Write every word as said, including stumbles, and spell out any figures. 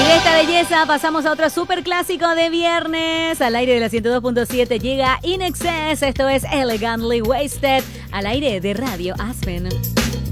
Y de esta belleza pasamos a otro super clásico de viernes. Al aire de la ciento dos punto siete llega In Excess. Esto es Elegantly Wasted. Al aire de Radio Aspen.